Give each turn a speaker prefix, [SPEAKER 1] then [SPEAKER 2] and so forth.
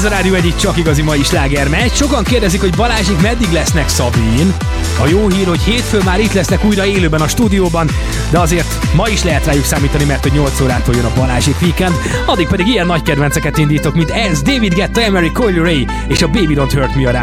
[SPEAKER 1] Ez a Rádió egyik csak igazi mai sláger megy. Sokan kérdezik, hogy Balázsék meddig lesznek, Szabin. A jó hír, hogy hétfőn már itt lesznek újra élőben a stúdióban, de azért ma is lehet rájuk számítani, mert hogy 8 órától jön a Balázsék Weekend. Addig pedig ilyen nagy kedvenceket indítok, mint ez, David Guetta, Emery, Coily Ray és a Baby Don't Hurt Me a